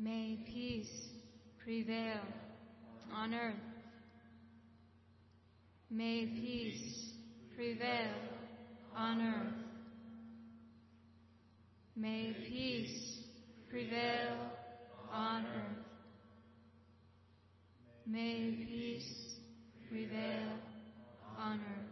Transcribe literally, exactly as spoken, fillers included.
May peace prevail on earth. May peace prevail on earth. May peace prevail on earth. May peace prevail on earth.